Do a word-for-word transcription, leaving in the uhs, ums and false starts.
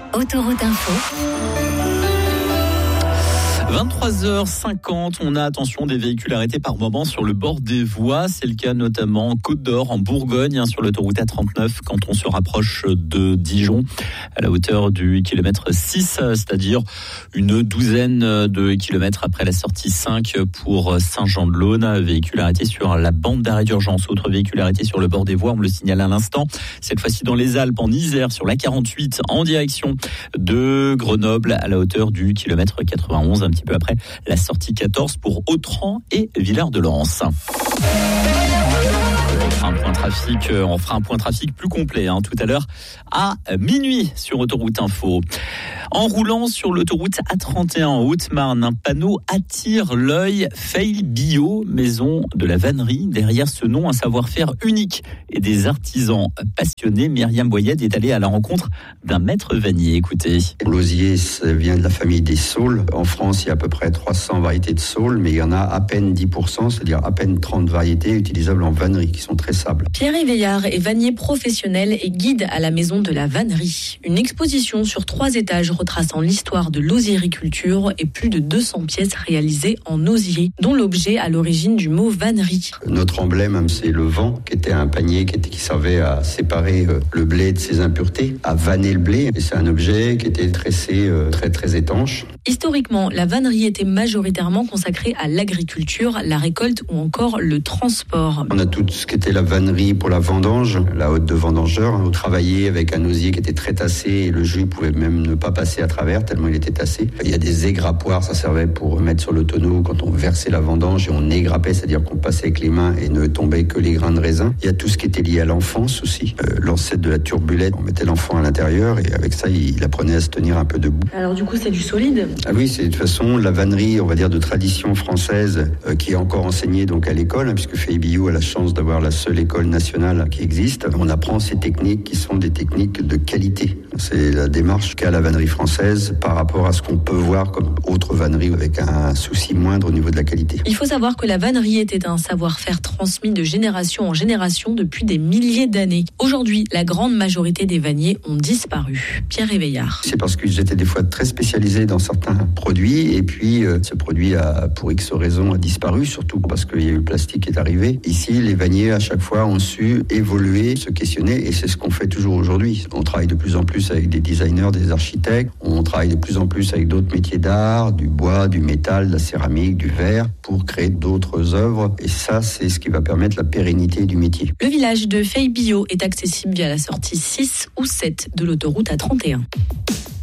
Autoroute Info. vingt-trois heures cinquante, on a attention des véhicules arrêtés par moment sur le bord des voies. C'est le cas notamment en Côte d'Or, en Bourgogne, hein, sur l'autoroute A trente-neuf, quand on se rapproche de Dijon, à la hauteur du kilomètre six, c'est-à-dire une douzaine de kilomètres après la sortie cinq pour Saint-Jean-de-Laune. Véhicule arrêté sur la bande d'arrêt d'urgence. Autre véhicule arrêté sur le bord des voies, on me le signale à l'instant. Cette fois-ci dans les Alpes, en Isère, sur la quarante-huit, en direction de Grenoble, à la hauteur du kilomètre quatre-vingt-onze, un petit peu après la sortie quatorze pour Autran et Villard-de-Lans. On fera un point trafic, on fera un point trafic plus complet hein, tout à l'heure à minuit sur Autoroute Info. En roulant sur l'autoroute A trente et un en Haute-Marne, un panneau attire l'œil. Fail Bio, maison de la vannerie. Derrière ce nom, un savoir-faire unique et des artisans passionnés. Myriam Boyed est allée à la rencontre d'un maître vannier. Écoutez. L'osier vient de la famille des saules. En France, il y a à peu près trois cents variétés de saules, mais il y en a à peine dix pour cent, c'est-à-dire à peine trente variétés utilisables en vannerie, qui sont très sables. Pierre Veillard est vannier professionnel et guide à la maison de la vannerie. Une exposition sur trois étages retraçant l'histoire de l'osiericulture et plus de deux cents pièces réalisées en osier, dont l'objet à l'origine du mot vannerie. Notre emblème, c'est le vent, qui était un panier qui, était, qui servait à séparer le blé de ses impuretés, à vanner le blé. Et c'est un objet qui était tressé très très étanche. Historiquement, la vannerie était majoritairement consacrée à l'agriculture, la récolte ou encore le transport. On a tout ce qui était la vannerie pour la vendange, la hotte de vendangeur. On travaillait avec un osier qui était très tassé et le jus pouvait même ne pas passer à travers tellement il était tassé. Il y a des égrappoirs, ça servait pour mettre sur le tonneau quand on versait la vendange et on égrappait, c'est-à-dire qu'on passait avec les mains et ne tombait que les grains de raisin. Il y a tout ce qui était lié à l'enfance aussi. Euh, l'ancêtre de la turbulette, on mettait l'enfant à l'intérieur et avec ça, il apprenait à se tenir un peu debout. Alors du coup, c'est du solide ? Ah oui, c'est de toute façon la vannerie, on va dire, de tradition française euh, qui est encore enseignée donc à l'école, hein, puisque Fail Bio a la chance d'avoir la seule école nationale qui existe. On apprend ces techniques qui sont des techniques de qualité. C'est la démarche qu'a la vannerie française par rapport à ce qu'on peut voir comme autre vannerie avec un souci moindre au niveau de la qualité. Il faut savoir que la vannerie était un savoir-faire transmis de génération en génération depuis des milliers d'années. Aujourd'hui, la grande majorité des vanniers ont disparu. Pierre Veillard. C'est parce qu'ils étaient des fois très spécialisés dans certains produits et puis euh, ce produit a, pour X raisons, a disparu, surtout parce qu'il y a eu le plastique qui est arrivé. Ici, les vanniers, à chaque fois, ont su évoluer, se questionner et c'est ce qu'on fait toujours aujourd'hui. On travaille de plus en plus avec des designers, des architectes. On travaille de plus en plus avec d'autres métiers d'art, du bois, du métal, de la céramique, du verre, pour créer d'autres œuvres. Et ça, c'est ce qui va permettre la pérennité du métier. Le village de Fail Bio est accessible via la sortie six ou sept de l'autoroute A trente et un.